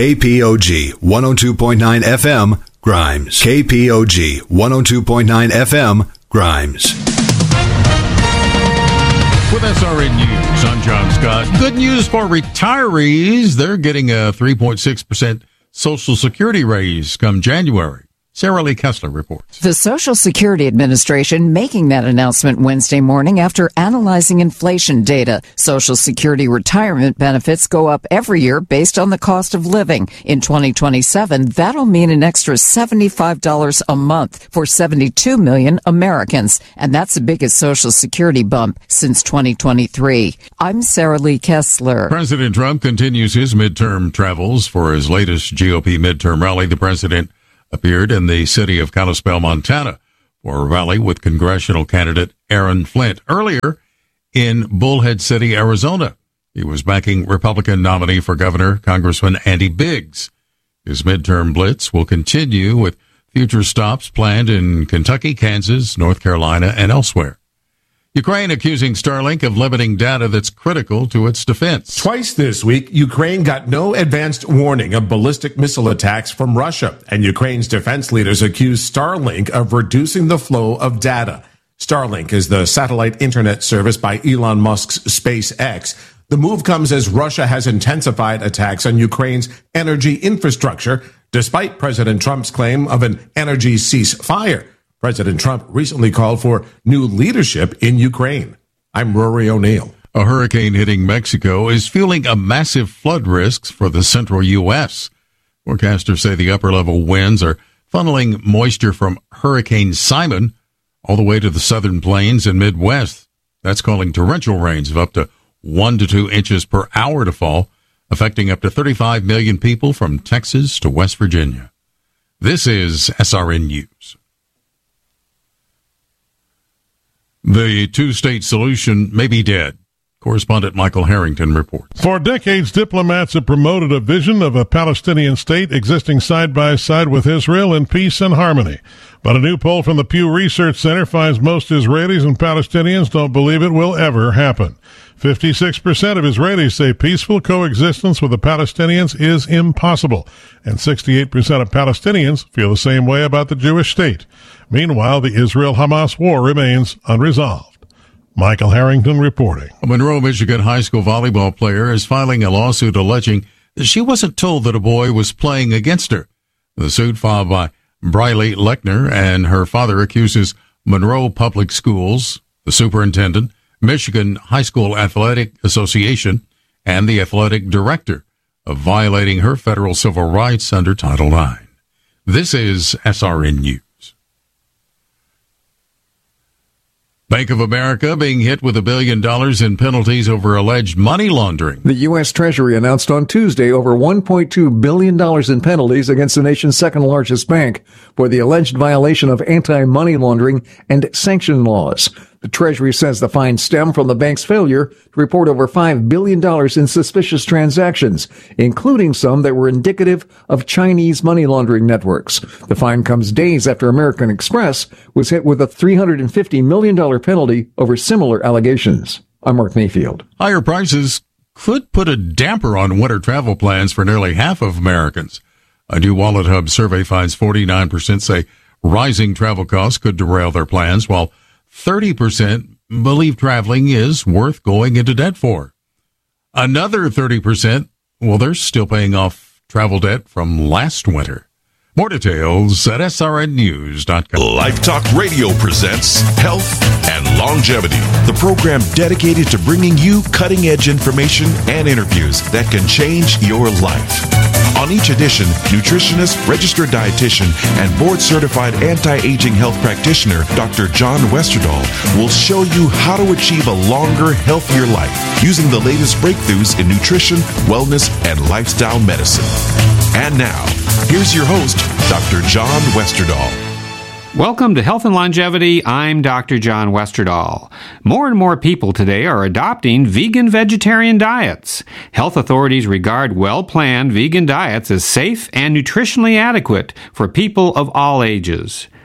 KPOG 102.9 FM, Grimes. KPOG 102.9 FM, Grimes. With SRN News, I'm John Scott. Good news for retirees. They're getting a 3.6% Social Security raise come January. Sarah Lee Kessler reports. The Social Security Administration making that announcement Wednesday morning after analyzing inflation data. Social Security retirement benefits go up every year based on the cost of living. In 2027, that'll mean an extra $75 a month for 72 million Americans. And that's the biggest Social Security bump since 2023. I'm Sarah Lee Kessler. President Trump continues his midterm travels. For his latest GOP midterm rally, the president appeared in the city of Kalispell, Montana, for a rally with congressional candidate Aaron Flint. Earlier, in Bullhead City, Arizona, he was backing Republican nominee for governor, Congressman Andy Biggs. His midterm blitz will continue with future stops planned in Kentucky, Kansas, North Carolina, and elsewhere. Ukraine accusing Starlink of limiting data that's critical to its defense. Twice this week, Ukraine got no advanced warning of ballistic missile attacks from Russia, and Ukraine's defense leaders accuse Starlink of reducing the flow of data. Starlink is the satellite internet service by Elon Musk's SpaceX. The move comes as Russia has intensified attacks on Ukraine's energy infrastructure, despite President Trump's claim of an energy ceasefire. President Trump recently called for new leadership in Ukraine. I'm Rory O'Neill. A hurricane hitting Mexico is fueling a massive flood risks for the central U.S. Forecasters say the upper-level winds are funneling moisture from Hurricane Simon all the way to the southern plains and Midwest. That's calling torrential rains of up to 1 to 2 inches per hour to fall, affecting up to 35 million people from Texas to West Virginia. This is SRN News. The two-state solution may be dead. Correspondent Michael Harrington reports. For decades, diplomats have promoted a vision of a Palestinian state existing side by side with Israel in peace and harmony. But a new poll from the Pew Research Center finds most Israelis and Palestinians don't believe it will ever happen. 56% of Israelis say peaceful coexistence with the Palestinians is impossible, and 68% of Palestinians feel the same way about the Jewish state. Meanwhile, the Israel-Hamas war remains unresolved. Michael Harrington reporting. A Monroe, Michigan high school volleyball player is filing a lawsuit alleging that she wasn't told that a boy was playing against her. The suit filed by Briley Lechner and her father accuses Monroe Public Schools, the superintendent, Michigan High School Athletic Association, and the athletic director of violating her federal civil rights under Title IX. This is SRN News. Bank of America being hit with $1 billion in penalties over alleged money laundering. The U.S. Treasury announced on Tuesday over $1.2 billion in penalties against the nation's second largest bank for the alleged violation of anti-money laundering and sanction laws. The Treasury says the fines stem from the bank's failure to report over $5 billion in suspicious transactions, including some that were indicative of Chinese money laundering networks. The fine comes days after American Express was hit with a $350 million penalty over similar allegations. I'm Mark Mayfield. Higher prices could put a damper on winter travel plans for nearly half of Americans. A new Wallet Hub survey finds 49% say rising travel costs could derail their plans, while 30% believe traveling is worth going into debt for. Another 30%, well, they're still paying off travel debt from last winter. More details at srnnews.com. Life Talk Radio presents Health and Longevity, the program dedicated to bringing you cutting-edge information and interviews that can change your life. On each edition, nutritionist, registered dietitian, and board-certified anti-aging health practitioner, Dr. John Westerdahl, will show you how to achieve a longer, healthier life using the latest breakthroughs in nutrition, wellness, and lifestyle medicine. And now, here's your host, Dr. John Westerdahl. Welcome to Health and Longevity. I'm Dr. John Westerdahl. More and more people today are adopting vegan-vegetarian diets. Health authorities regard well-planned vegan diets as safe and nutritionally adequate for people of all ages.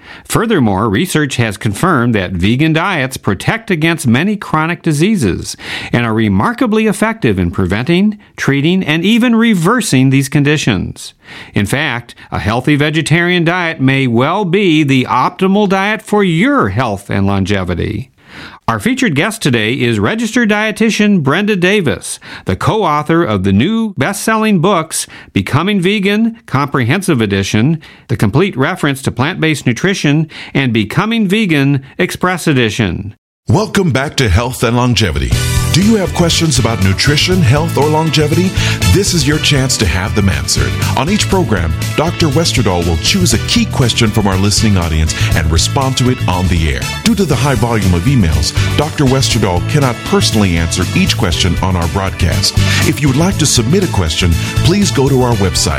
Furthermore, research has confirmed that vegan diets protect against many chronic diseases and are remarkably effective in preventing, treating, and even reversing these conditions. In fact, a healthy vegetarian diet may well be the optimal diet for your health and longevity. Our featured guest today is registered dietitian Brenda Davis, the co-author of the new best-selling books Becoming Vegan, Comprehensive Edition, The Complete Reference to Plant-Based Nutrition, and Becoming Vegan, Express Edition. Welcome back to Health and Longevity. Do you have questions about nutrition, health, or longevity? This is your chance to have them answered. On each program, Dr. Westerdahl will choose a key question from our listening audience and respond to it on the air. Due to the high volume of emails, Dr. Westerdahl cannot personally answer each question on our broadcast. If you would like to submit a question, please go to our website,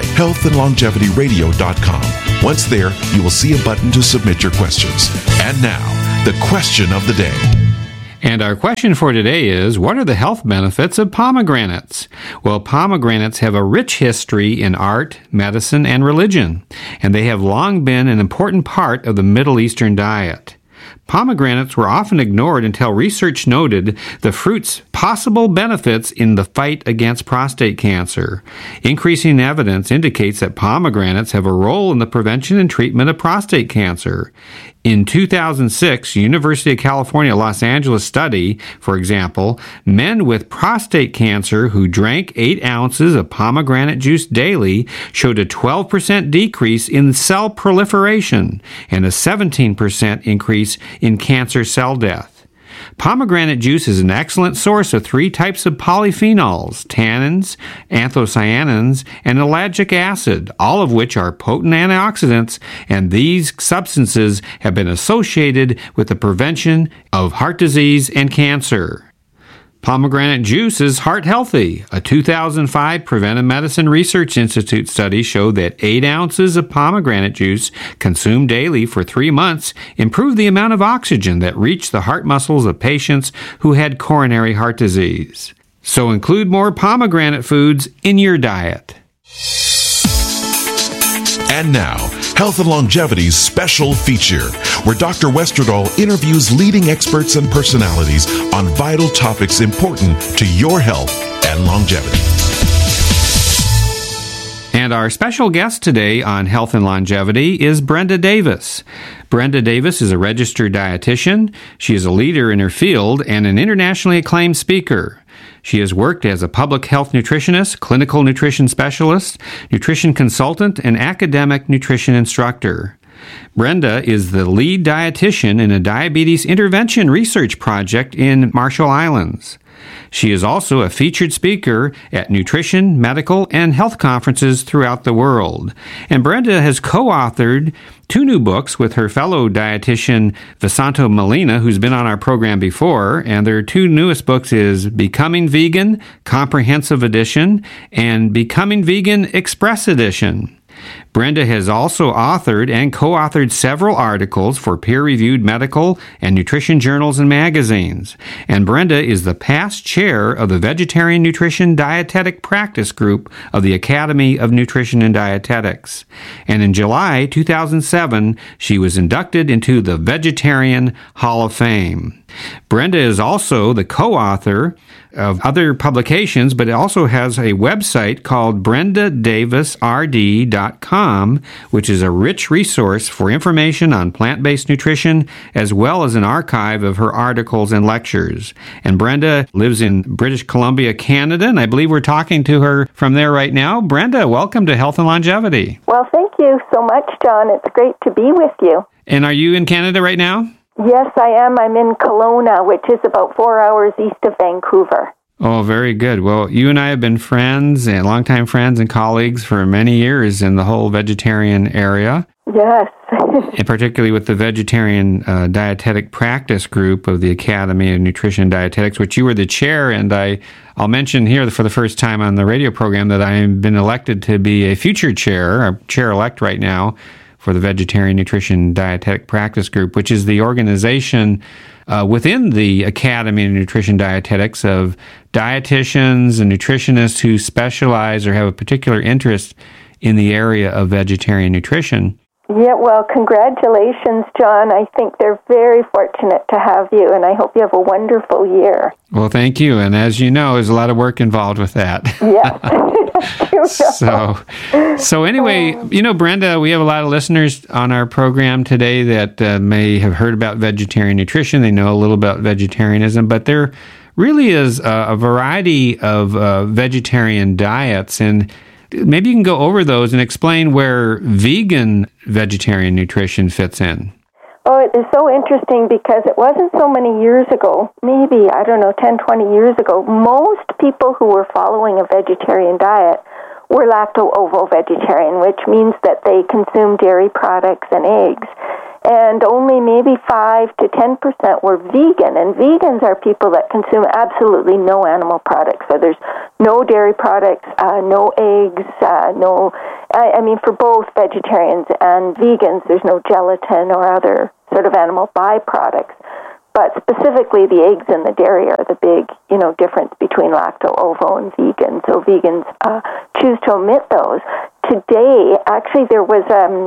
healthandlongevityradio.com. Once there, you will see a button to submit your questions. And now, the question of the day. And our question for today is, what are the health benefits of pomegranates? Well, pomegranates have a rich history in art, medicine, and religion, and they have long been an important part of the Middle Eastern diet. Pomegranates were often ignored until research noted the fruit's possible benefits in the fight against prostate cancer. Increasing evidence indicates that pomegranates have a role in the prevention and treatment of prostate cancer. In 2006, University of California, Los Angeles study, for example, men with prostate cancer who drank 8 ounces of pomegranate juice daily showed a 12% decrease in cell proliferation and a 17% increase in cancer cell death. Pomegranate juice is an excellent source of 3 types of polyphenols, tannins, anthocyanins, and ellagic acid, all of which are potent antioxidants, and these substances have been associated with the prevention of heart disease and cancer. Pomegranate juice is heart healthy. A 2005 Preventive Medicine Research Institute study showed that 8 ounces of pomegranate juice consumed daily for 3 months improved the amount of oxygen that reached the heart muscles of patients who had coronary heart disease. So include more pomegranate foods in your diet. And now, Health and Longevity's special feature, where Dr. Westerdahl interviews leading experts and personalities on vital topics important to your health and longevity. And our special guest today on Health and Longevity is Brenda Davis. Brenda Davis is a registered dietitian. She is a leader in her field and an internationally acclaimed speaker. She has worked as a public health nutritionist, clinical nutrition specialist, nutrition consultant, and academic nutrition instructor. Brenda is the lead dietitian in a diabetes intervention research project in Marshall Islands. She is also a featured speaker at nutrition, medical, and health conferences throughout the world. And Brenda has co-authored 2 new books with her fellow dietitian Visanto Molina, who's been on our program before. And their 2 newest books is Becoming Vegan, Comprehensive Edition, and Becoming Vegan, Express Edition. Brenda has also authored and co-authored several articles for peer-reviewed medical and nutrition journals and magazines. And Brenda is the past chair of the Vegetarian Nutrition Dietetic Practice Group of the Academy of Nutrition and Dietetics. And in July 2007, she was inducted into the Vegetarian Hall of Fame. Brenda is also the co-author of other publications, but it also has a website called BrendaDavisRD.com, which is a rich resource for information on plant-based nutrition, as well as an archive of her articles and lectures. And Brenda lives in British Columbia, Canada, and I believe we're talking to her from there right now. Brenda, welcome to Health and Longevity. Well, thank you so much, John. It's great to be with you. And are you in Canada right now? Yes, I am. I'm in Kelowna, which is about 4 hours east of Vancouver. Oh, very good. Well, you and I have been friends, and longtime friends and colleagues for many years in the whole vegetarian area. Yes. And particularly with the Vegetarian Dietetic Practice Group of the Academy of Nutrition and Dietetics, which you were the chair, and I'll mention here for the first time on the radio program that I've been elected to be a future chair, or chair-elect right now, for the Vegetarian Nutrition Dietetic Practice Group, which is the organization within the Academy of Nutrition Dietetics of dietitians and nutritionists who specialize or have a particular interest in the area of vegetarian nutrition. Yeah, well, congratulations, John. I think they're very fortunate to have you, and I hope you have a wonderful year. Well, thank you. And as you know, there's a lot of work involved with that. Yes. So anyway, Brenda, we have a lot of listeners on our program today that may have heard about vegetarian nutrition. They know a little about vegetarianism, but there really is a variety of vegetarian diets, and maybe you can go over those and explain where vegan vegetarian nutrition fits in. Oh, it is so interesting because it wasn't so many years ago, maybe, 10, 20 years ago, most people who were following a vegetarian diet were lacto-ovo-vegetarian, which means that they consume dairy products and eggs. And only maybe 5 to 10% were vegan. And vegans are people that consume absolutely no animal products. So there's no dairy products, no eggs, for both vegetarians and vegans, there's no gelatin or other sort of animal byproducts. But specifically, the eggs and the dairy are the big, difference between lacto-ovo and vegan. So vegans choose to omit those. Today, actually, there was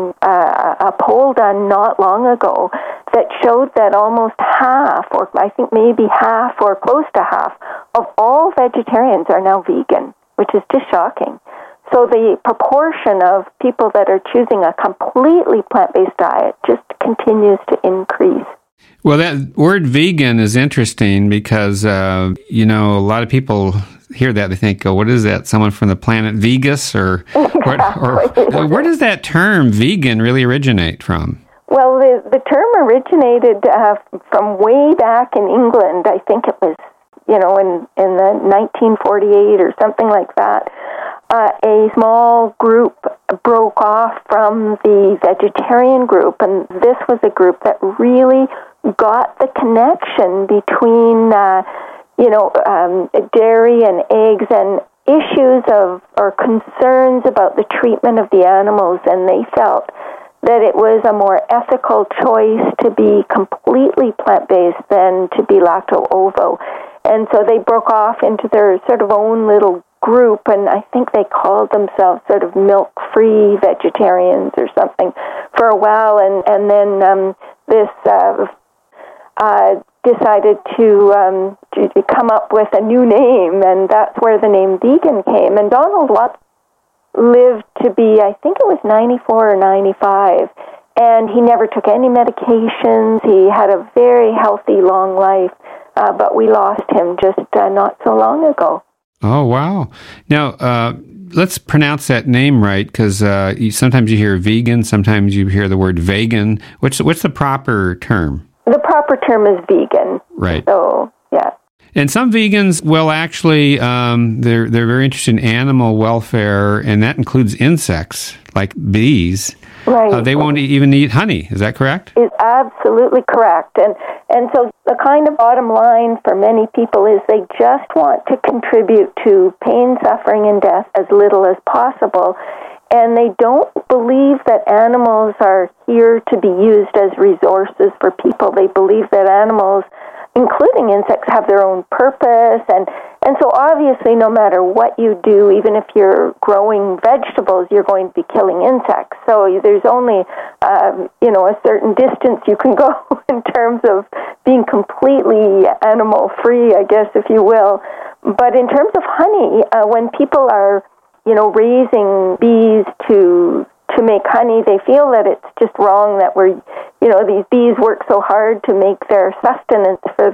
a poll done not long ago that showed that almost half, or I think maybe half or close to half, of all vegetarians are now vegan, which is just shocking. So the proportion of people that are choosing a completely plant-based diet just continues to increase. Well, that word vegan is interesting because, a lot of people hear that, they think, oh, what is that? Someone from the planet Vegas? Or where does that term vegan really originate from? Well, the term originated from way back in England. I think it was, in the 1948 or something like that. A small group broke off from the vegetarian group, and this was a group that really got the connection between, dairy and eggs and issues or concerns about the treatment of the animals, and they felt that it was a more ethical choice to be completely plant-based than to be lacto-ovo. And so they broke off into their sort of own little group, and I think they called themselves sort of milk-free vegetarians or something for a while, and then this decided to come up with a new name, and that's where the name vegan came. And Donald Watts lived to be, I think it was 94 or 95, and he never took any medications. He had a very healthy, long life, but we lost him just not so long ago. Oh, wow. Now, let's pronounce that name right, because sometimes you hear vegan, sometimes you hear the word vegan. What's the proper term? The proper term is vegan. Right. So, yeah. And some vegans will actually, they're very interested in animal welfare, and that includes insects, like bees. Right. They won't even eat honey. Is that correct? Is absolutely correct. And so the kind of bottom line for many people is they just want to contribute to pain, suffering, and death as little as possible. And they don't believe that animals are here to be used as resources for people. They believe that animals, including insects, have their own purpose. And so obviously no matter what you do, even if you're growing vegetables, you're going to be killing insects. So there's only, a certain distance you can go in terms of being completely animal-free, I guess, if you will. But in terms of honey, when people are raising bees to make honey, they feel that it's just wrong that these bees work so hard to make their sustenance for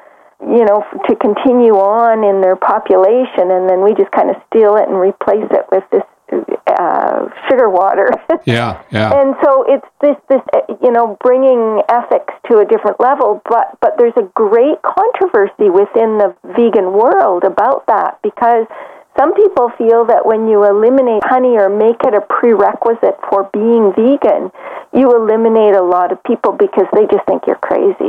to continue on in their population, and then we just kind of steal it and replace it with this sugar water. Yeah. And so it's this bringing ethics to a different level, but there's a great controversy within the vegan world about that, because some people feel that when you eliminate honey or make it a prerequisite for being vegan, you eliminate a lot of people because they just think you're crazy.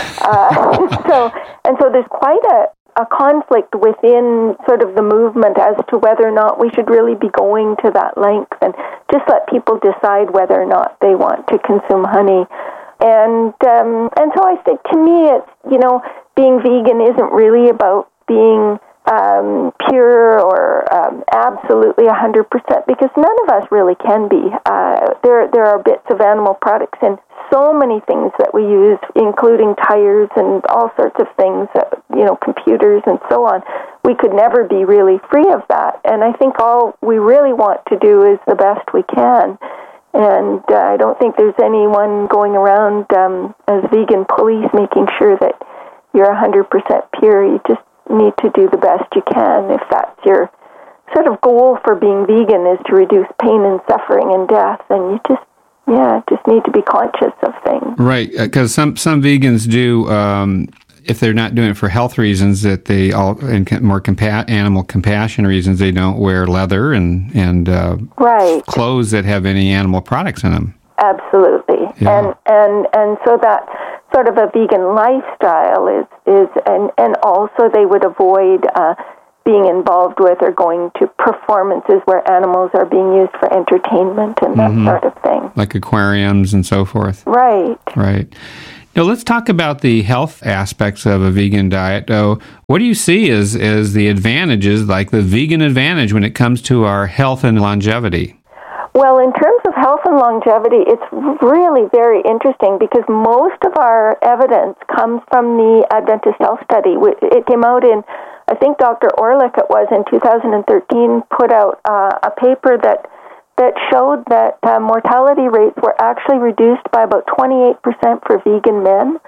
So there's quite a conflict within sort of the movement as to whether or not we should really be going to that length, and just let people decide whether or not they want to consume honey. And so I think, to me, it's, being vegan isn't really about being pure or absolutely 100%, because none of us really can be. There are bits of animal products in so many things that we use, including tires and all sorts of things, computers and so on. We could never be really free of that. And I think all we really want to do is the best we can. And I don't think there's anyone going around as vegan police making sure that you're 100% pure. You just need to do the best you can. If that's your sort of goal for being vegan, is to reduce pain and suffering and death, then you just need to be conscious of things. Right, because some vegans do, if they're not doing it for health reasons, that they all, and more animal compassion reasons, they don't wear leather and clothes that have any animal products in them. Absolutely, yeah. and so that sort of a vegan lifestyle is and also they would avoid being involved with or going to performances where animals are being used for entertainment and that sort of thing. Like aquariums and so forth. Right. Now, let's talk about the health aspects of a vegan diet. What do you see as the advantages, like the vegan advantage, when it comes to our health and longevity? Well, in terms of health and longevity, it's really very interesting because most of our evidence comes from the Adventist Health Study. It came out in, I think Dr. Orlick, it was in 2013, put out a paper that showed that mortality rates were actually reduced by about 28% for vegan men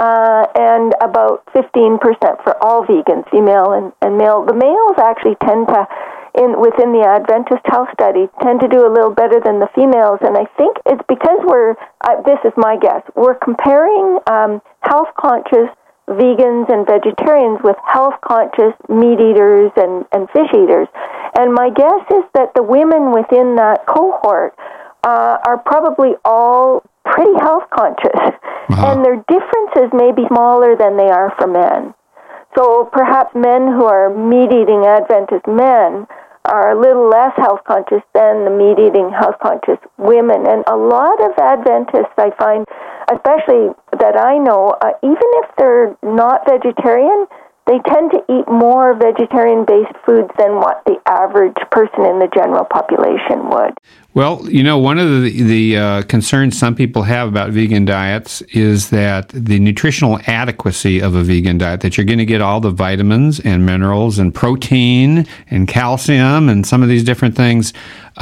and about 15% for all vegans, female and male. The males actually tend to, within the Adventist Health Study, tend to do a little better than the females, and I think it's because this is my guess, we're comparing health-conscious vegans and vegetarians with health-conscious meat eaters and fish eaters. And my guess is that the women within that cohort are probably all pretty health-conscious, and their differences may be smaller than they are for men. So perhaps men who are meat-eating Adventist men are a little less health-conscious than the meat-eating health-conscious women. And a lot of Adventists, I find, especially that I know, even if they're not vegetarian, they tend to eat more vegetarian-based foods than what the average person in the general population would. Well, one of the concerns some people have about vegan diets is that the nutritional adequacy of a vegan diet, that you're going to get all the vitamins and minerals and protein and calcium and some of these different things.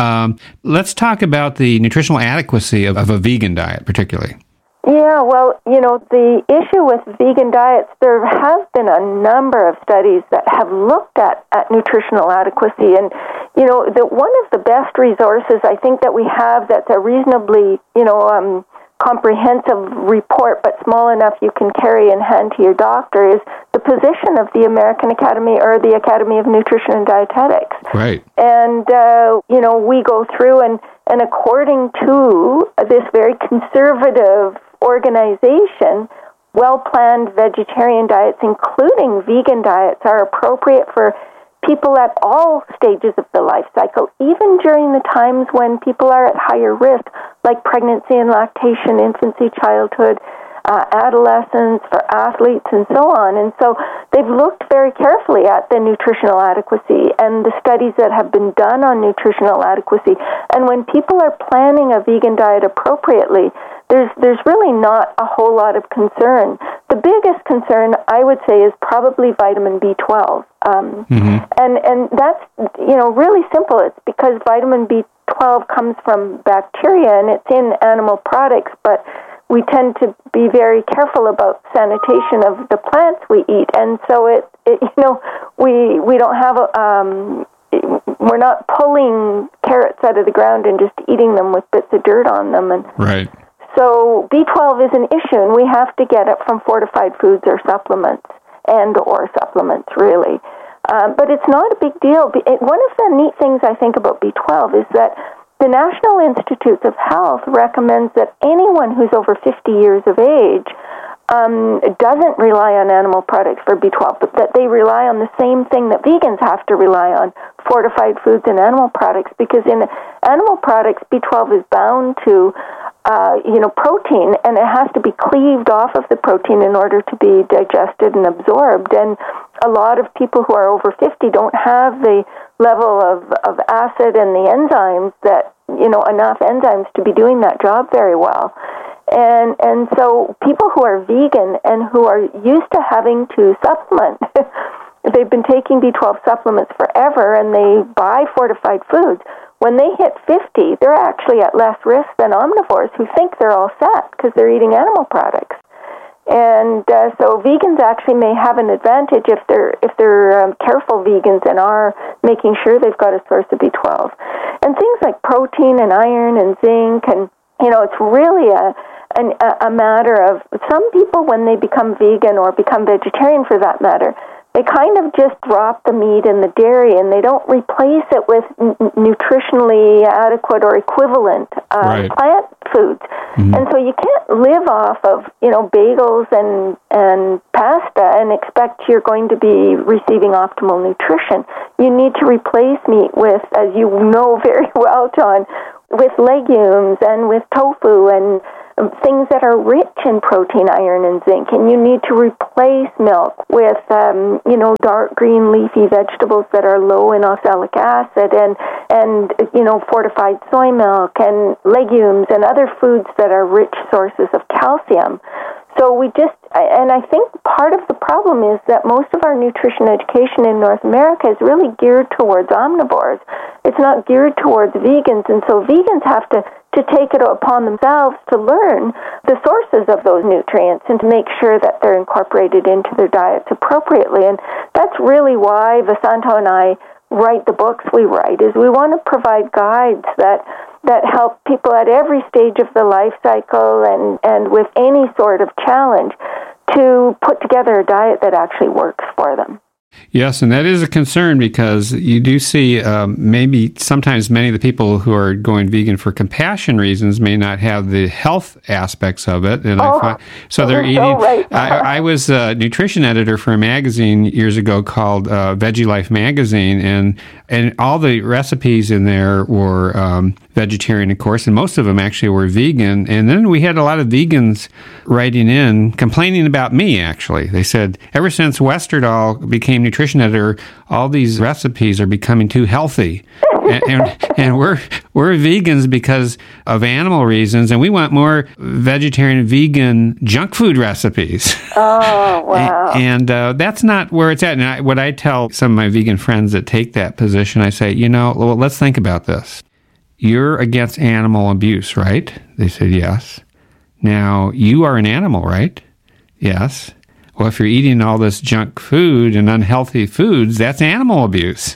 Let's talk about the nutritional adequacy of a vegan diet, particularly. Yeah, well, the issue with vegan diets, there have been a number of studies that have looked at nutritional adequacy. And, one of the best resources I think that we have that's a reasonably, comprehensive report, but small enough you can carry and hand to your doctor, is the position of the American Academy or the Academy of Nutrition and Dietetics. Right. And, we go through and according to this very conservative organization, well-planned vegetarian diets, including vegan diets, are appropriate for people at all stages of the life cycle, even during the times when people are at higher risk, like pregnancy and lactation, infancy, childhood, adolescence, for athletes, and so on. And so they've looked very carefully at the nutritional adequacy and the studies that have been done on nutritional adequacy. And when people are planning a vegan diet appropriately, there's really not a whole lot of concern. The biggest concern, I would say, is probably vitamin B12. And that's, really simple. It's because vitamin B12 comes from bacteria and it's in animal products, but we tend to be very careful about sanitation of the plants we eat. And so we don't have we're not pulling carrots out of the ground and just eating them with bits of dirt on them. And right. So B12 is an issue, and we have to get it from fortified foods or supplements, really. But it's not a big deal. One of the neat things I think about B12 is that the National Institutes of Health recommends that anyone who's over 50 years of age doesn't rely on animal products for B12, but that they rely on the same thing that vegans have to rely on, fortified foods and animal products, because in animal products, B12 is bound to protein, and it has to be cleaved off of the protein in order to be digested and absorbed. And a lot of people who are over 50 don't have the level of acid and the enzymes that, enough enzymes to be doing that job very well. And so people who are vegan and who are used to having to supplement, they've been taking B12 supplements forever, and they buy fortified foods. When they hit 50, they're actually at less risk than omnivores who think they're all set because they're eating animal products. And so vegans actually may have an advantage if they're careful vegans and are making sure they've got a source of B12. And things like protein and iron and zinc, and it's really a matter of some people, when they become vegan or become vegetarian for that matter, they kind of just drop the meat and the dairy, and they don't replace it with nutritionally adequate or equivalent plant foods. Mm-hmm. And so you can't live off of, bagels and pasta and expect you're going to be receiving optimal nutrition. You need to replace meat with, as you know very well, John, with legumes and with tofu and things that are rich in protein, iron, and zinc. And you need to replace milk with, dark green leafy vegetables that are low in oxalic acid and fortified soy milk and legumes and other foods that are rich sources of calcium. So I think part of the problem is that most of our nutrition education in North America is really geared towards omnivores. It's not geared towards vegans, and so vegans have to take it upon themselves to learn the sources of those nutrients and to make sure that they're incorporated into their diets appropriately. And that's really why Vasanto and I write the books we write, is we want to provide guides that help people at every stage of the life cycle and with any sort of challenge to put together a diet that actually works for them. Yes, and that is a concern because you do see maybe sometimes many of the people who are going vegan for compassion reasons may not have the health aspects of it. And so they're eating. So right. I was a nutrition editor for a magazine years ago called Veggie Life Magazine, and all the recipes in there were vegetarian, of course, and most of them actually were vegan. And then we had a lot of vegans writing in, complaining about me, actually. They said, ever since Westerdahl became nutrition editor, all these recipes are becoming too healthy. and we're vegans because of animal reasons, and we want more vegetarian, vegan junk food recipes. Oh, wow. And that's not where it's at. And what I tell some of my vegan friends that take that position, I say, well, let's think about this. You're against animal abuse, right? They said, yes. Now, you are an animal, right? Yes. Well, if you're eating all this junk food and unhealthy foods, that's animal abuse.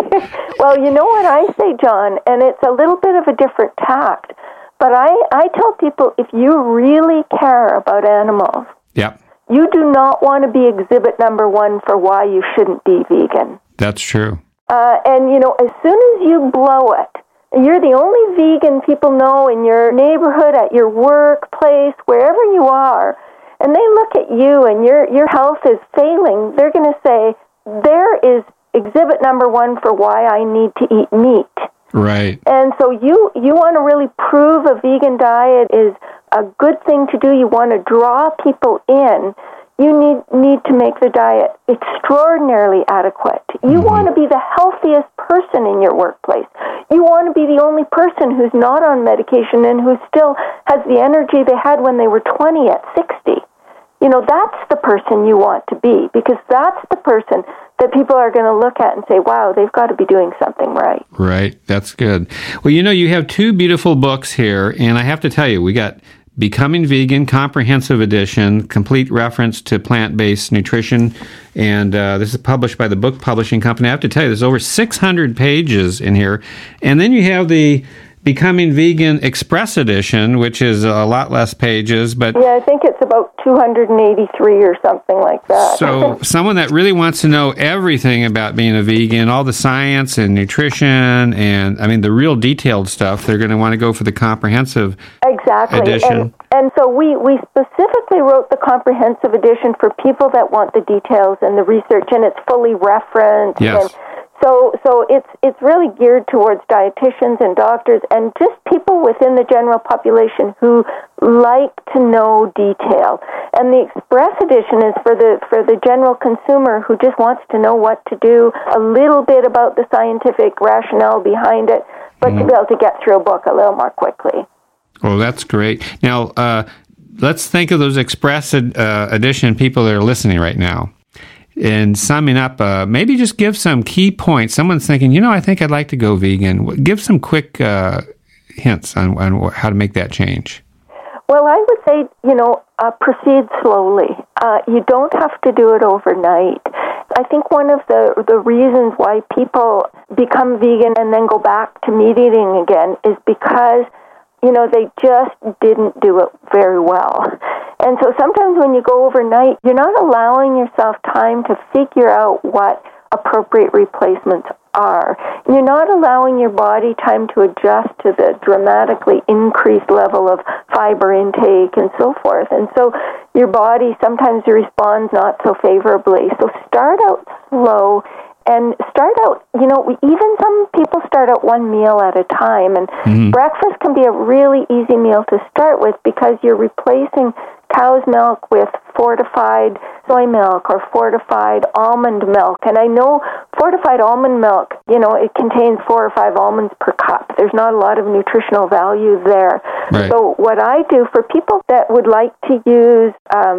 Well, you know what I say, John, and it's a little bit of a different tact, but I tell people, if you really care about animals, yep, you do not want to be exhibit number one for why you shouldn't be vegan. That's true. And, as soon as you blow it, you're the only vegan people know in your neighborhood, at your workplace, wherever you are, and they look at you and your health is failing, they're going to say, there is exhibit number one for why I need to eat meat. Right. And so you want to really prove a vegan diet is a good thing to do. You want to draw people in. You need to make the diet extraordinarily adequate. You want to be the healthiest person in your workplace. You want to be the only person who's not on medication and who still has the energy they had when they were 20 at 60. That's the person you want to be, because that's the person that people are going to look at and say, wow, they've got to be doing something right. Right. That's good. Well, you have two beautiful books here, and I have to tell you, we got Becoming Vegan, Comprehensive Edition, complete reference to plant-based nutrition, and this is published by the Book Publishing Company. I have to tell you, there's over 600 pages in here. And then you have the Becoming Vegan Express Edition, which is a lot less pages, but... Yeah, I think it's about 283 or something like that. So someone that really wants to know everything about being a vegan, all the science and nutrition and, the real detailed stuff, they're going to want to go for the comprehensive edition. And so we specifically wrote the comprehensive edition for people that want the details and the research, and it's fully referenced. Yes. And So it's really geared towards dietitians and doctors and just people within the general population who like to know detail. And the Express edition is for the general consumer who just wants to know what to do, a little bit about the scientific rationale behind it, but to be able to get through a book a little more quickly. Oh, that's great. Now, let's think of those Express edition people that are listening right now. And summing up, maybe just give some key points. Someone's thinking, I think I'd like to go vegan. Give some quick hints on how to make that change. Well, I would say, proceed slowly. You don't have to do it overnight. I think one of the reasons why people become vegan and then go back to meat eating again is because, they just didn't do it very well. And so sometimes when you go overnight, you're not allowing yourself time to figure out what appropriate replacements are. You're not allowing your body time to adjust to the dramatically increased level of fiber intake and so forth. And so your body sometimes responds not so favorably. So start out slow and start out, even some people start out one meal at a time. And breakfast can be a really easy meal to start with because you're replacing cow's milk with fortified soy milk or fortified almond milk. And I know fortified almond milk, it contains 4 or 5 almonds per cup. There's not a lot of nutritional value there. Right. So what I do for people that would like to use,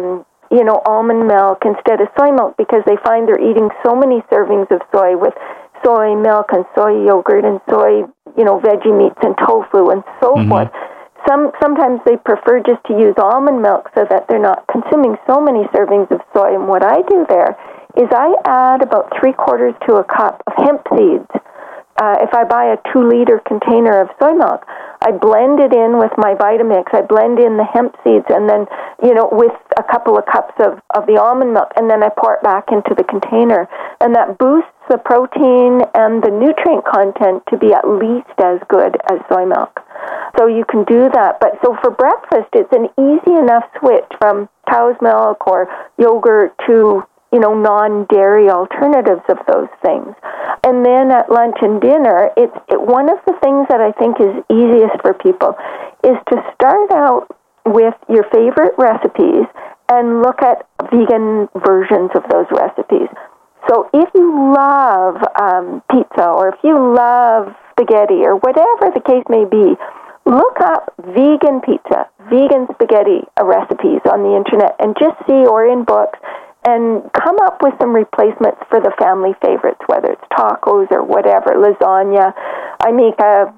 almond milk instead of soy milk because they find they're eating so many servings of soy with soy milk and soy yogurt and soy, veggie meats and tofu and so forth. Sometimes they prefer just to use almond milk so that they're not consuming so many servings of soy. And what I do there is I add about 3/4 to a cup of hemp seeds. If I buy a 2-liter container of soy milk, I blend it in with my Vitamix. I blend in the hemp seeds and then, with a couple of cups of the almond milk, and then I pour it back into the container. And that boosts the protein and the nutrient content to be at least as good as soy milk. So you can do that. But so for breakfast, it's an easy enough switch from cow's milk or yogurt to, non-dairy alternatives of those things. And then at lunch and dinner, one of the things that I think is easiest for people is to start out with your favorite recipes and look at vegan versions of those recipes. So if you love pizza or if you love spaghetti or whatever the case may be, look up vegan pizza, vegan spaghetti recipes on the internet and just see, or in books, and come up with some replacements for the family favorites, whether it's tacos or whatever, lasagna. I make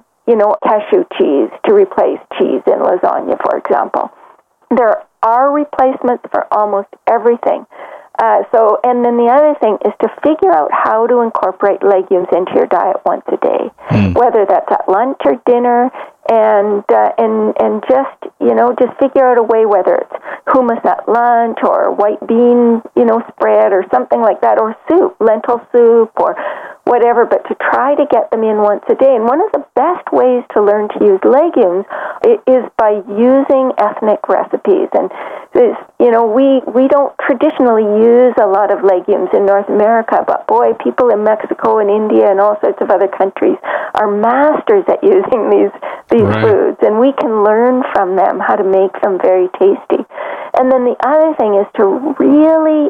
cashew cheese to replace cheese in lasagna, for example. There are replacements for almost everything. And then the other thing is to figure out how to incorporate legumes into your diet once a day, whether that's at lunch or dinner, and just figure out a way, whether it's hummus at lunch or white bean, spread or something like that, or soup, lentil soup or whatever, but to try to get them in once a day. And one of the best ways to learn to use legumes is by using ethnic recipes. And we don't traditionally use a lot of legumes in North America, but boy, people in Mexico and India and all sorts of other countries are masters at using these right. foods, and we can learn from them how to make them very tasty. And then the other thing is to really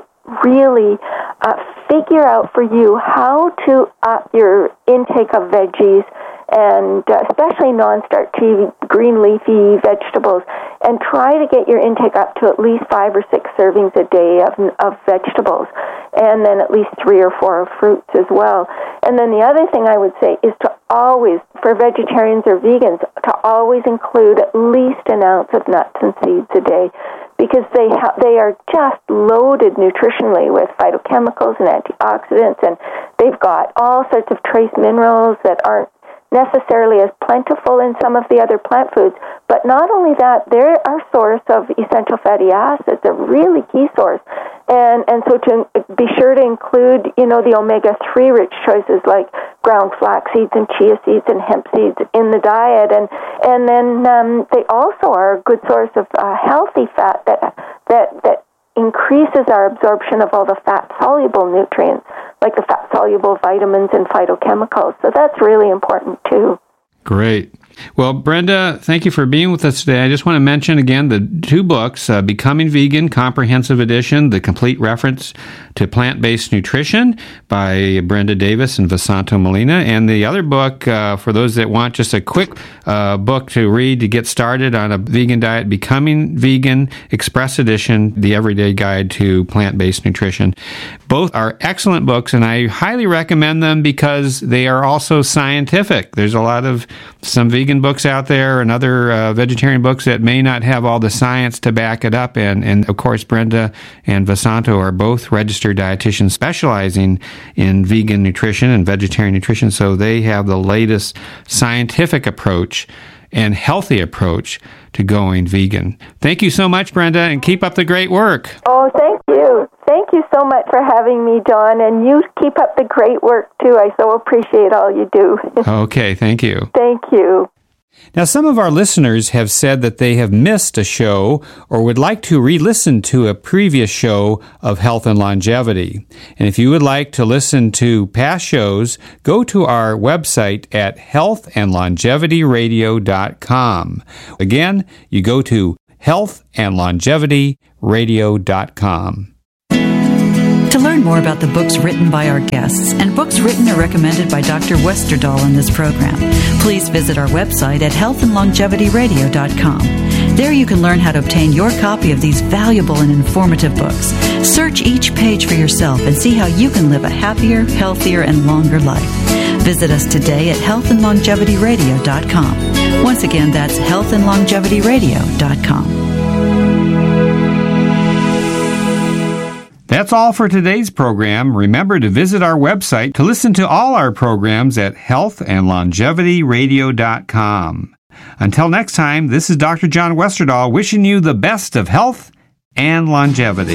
figure out for you how to up your intake of veggies, and especially non-starchy green leafy vegetables, and try to get your intake up to at least 5 or 6 servings a day of vegetables, and then at least 3 or 4 of fruits as well. And then the other thing I would say is to always, for vegetarians or vegans, to always include at least an ounce of nuts and seeds a day, because they are just loaded nutritionally with phytochemicals and antioxidants, and they've got all sorts of trace minerals that aren't necessarily as plentiful in some of the other plant foods. But not only that, they're our source of essential fatty acids, a really key source. And so to be sure to include, the omega-3 rich choices like ground flax seeds and chia seeds and hemp seeds in the diet. And then they also are a good source of healthy fat that increases our absorption of all the fat-soluble nutrients, like the fat-soluble vitamins and phytochemicals. So that's really important too. Great. Well, Brenda, thank you for being with us today. I just want to mention again the two books, Becoming Vegan, Comprehensive Edition, The Complete Reference to Plant-Based Nutrition by Brenda Davis and Vasanto Molina, and the other book, for those that want just a quick book to read to get started on a vegan diet, Becoming Vegan, Express Edition, The Everyday Guide to Plant-Based Nutrition. Both are excellent books, and I highly recommend them because they are also scientific. There's a lot of some vegan books out there and other vegetarian books that may not have all the science to back it up. And of course, Brenda and Vasanto are both registered dietitians specializing in vegan nutrition and vegetarian nutrition. So they have the latest scientific approach and healthy approach to going vegan. Thank you so much, Brenda, and keep up the great work. Oh, thank you. Thank you so much for having me, John, and you keep up the great work, too. I so appreciate all you do. Okay, thank you. Thank you. Now, some of our listeners have said that they have missed a show or would like to re-listen to a previous show of Health and Longevity. And if you would like to listen to past shows, go to our website at healthandlongevityradio.com. Again, you go to healthandlongevityradio.com. To learn more about the books written by our guests and books written or recommended by Dr. Westerdahl in this program, please visit our website at healthandlongevityradio.com. There you can learn how to obtain your copy of these valuable and informative books. Search each page for yourself and see how you can live a happier, healthier, and longer life. Visit us today at healthandlongevityradio.com. Once again, that's healthandlongevityradio.com. That's all for today's program. Remember to visit our website to listen to all our programs at healthandlongevityradio.com. Until next time, this is Dr. John Westerdahl wishing you the best of health and longevity.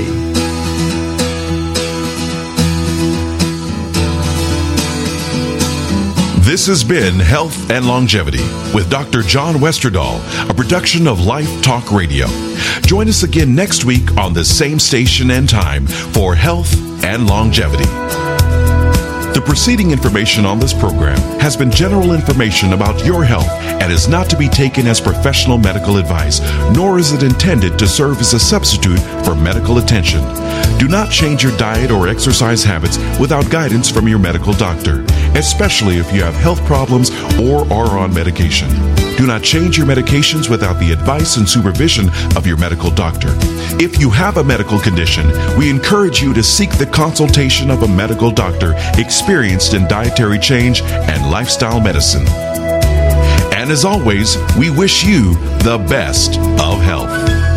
This has been Health and Longevity with Dr. John Westerdahl, a production of Life Talk Radio. Join us again next week on the same station and time for Health and Longevity. The preceding information on this program has been general information about your health and is not to be taken as professional medical advice, nor is it intended to serve as a substitute for medical attention. Do not change your diet or exercise habits without guidance from your medical doctor, especially if you have health problems or are on medication. Do not change your medications without the advice and supervision of your medical doctor. If you have a medical condition, we encourage you to seek the consultation of a medical doctor experienced in dietary change and lifestyle medicine. And as always, we wish you the best of health.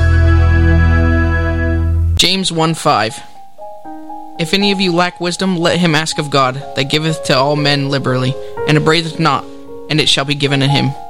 James 1:5. If any of you lack wisdom, let him ask of God, that giveth to all men liberally, and upbraideth not, and it shall be given to him.